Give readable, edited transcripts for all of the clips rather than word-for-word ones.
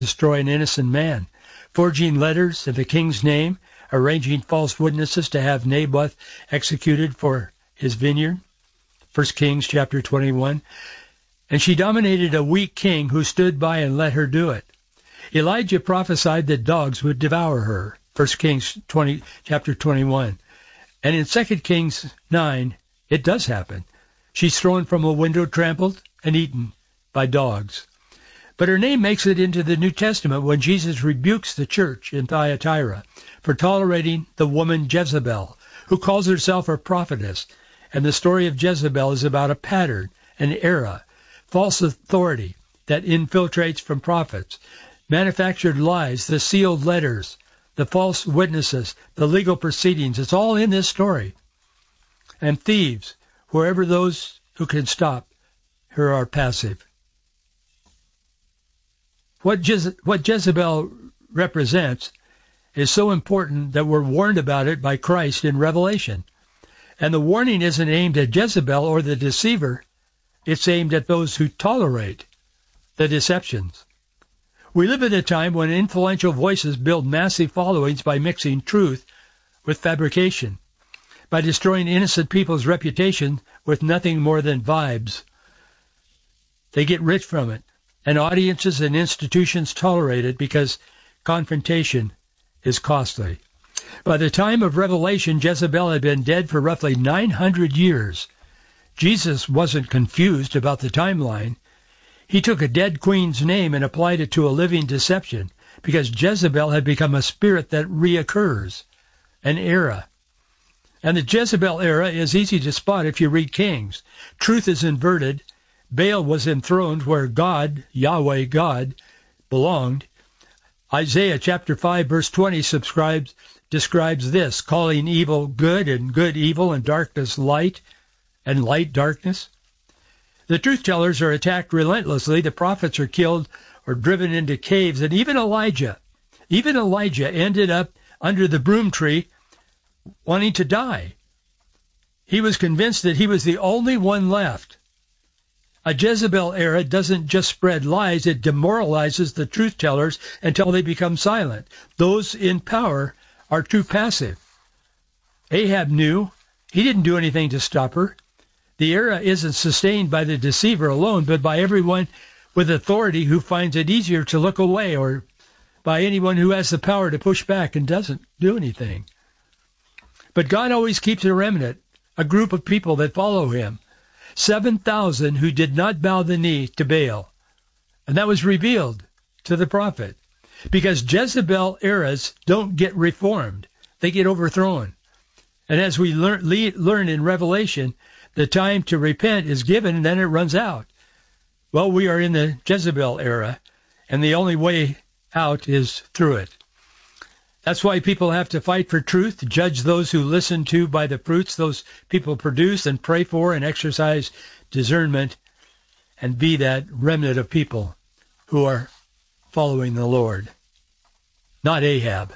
destroy an innocent man, forging letters in the king's name, arranging false witnesses to have Naboth executed for his vineyard. 1 Kings chapter 21. And she dominated a weak king who stood by and let her do it. Elijah prophesied that dogs would devour her. 1 Kings chapter 21. And in 2 Kings 9, it does happen. She's thrown from a window, trampled, and eaten by dogs. But her name makes it into the New Testament when Jesus rebukes the church in Thyatira for tolerating the woman Jezebel, who calls herself a prophetess. And the story of Jezebel is about a pattern, an era, false authority that infiltrates from prophets, manufactured lies, the sealed letters, the false witnesses, the legal proceedings. It's all in this story. And thieves, wherever those who can stop her are passive. What Jezebel represents is so important that we're warned about it by Christ in Revelation. And the warning isn't aimed at Jezebel or the deceiver. It's aimed at those who tolerate the deceptions. We live in a time when influential voices build massive followings by mixing truth with fabrication, by destroying innocent people's reputation with nothing more than vibes. They get rich from it, and audiences and institutions tolerate it because confrontation is costly. By the time of Revelation, Jezebel had been dead for roughly 900 years. Jesus wasn't confused about the timeline. He took a dead queen's name and applied it to a living deception because Jezebel had become a spirit that reoccurs, an era. And the Jezebel era is easy to spot if you read Kings. Truth is inverted. Baal was enthroned where God, Yahweh God, belonged. Isaiah chapter 5 verse 20 describes this, calling evil good and good evil and darkness light and light darkness. The truth-tellers are attacked relentlessly. The prophets are killed or driven into caves. And even Elijah ended up under the broom tree wanting to die. He was convinced that he was the only one left. A Jezebel era doesn't just spread lies, it demoralizes the truth-tellers until they become silent. Those in power are too passive. Ahab knew. He didn't do anything to stop her. The era isn't sustained by the deceiver alone, but by everyone with authority who finds it easier to look away, or by anyone who has the power to push back and doesn't do anything. But God always keeps a remnant, a group of people that follow him. 7,000 who did not bow the knee to Baal. And that was revealed to the prophet. Because Jezebel eras don't get reformed. They get overthrown. And as we learn in Revelation, the time to repent is given and then it runs out. Well, we are in the Jezebel era, and the only way out is through it. That's why people have to fight for truth, judge those who listen to by the fruits those people produce, and pray for and exercise discernment, and be that remnant of people who are following the Lord, not Ahab.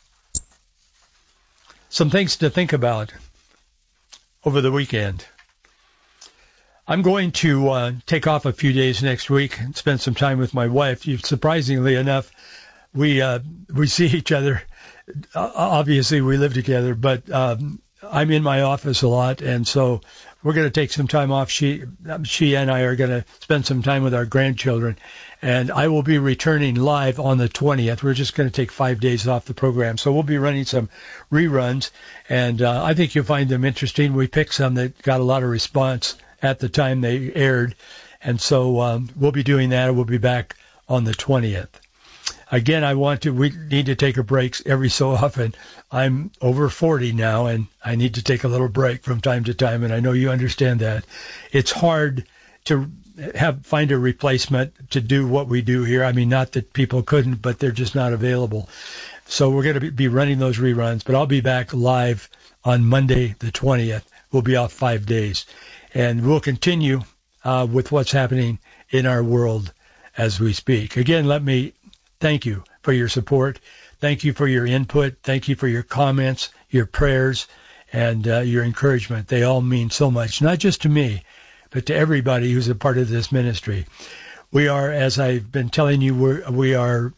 Some things to think about over the weekend. I'm going to take off a few days next week and spend some time with my wife. Surprisingly enough, we see each other. Obviously, we live together, but I'm in my office a lot, and so we're going to take some time off. She and I are going to spend some time with our grandchildren, and I will be returning live on the 20th. We're just going to take 5 days off the program, so we'll be running some reruns, and I think you'll find them interesting. We picked some that got a lot of response at the time they aired, and so we'll be doing that. We'll be back on the 20th. Again, we need to take a break every so often. I'm over 40 now, and I need to take a little break from time to time, and I know you understand that. It's hard to find a replacement to do what we do here. I mean, not that people couldn't, but they're just not available. So we're going to be running those reruns, but I'll be back live on Monday the 20th. We'll be off 5 days, and we'll continue with what's happening in our world as we speak. Again, let me thank you for your support. Thank you for your input. Thank you for your comments, your prayers, and your encouragement. They all mean so much, not just to me, but to everybody who's a part of this ministry. We are, as I've been telling you, we are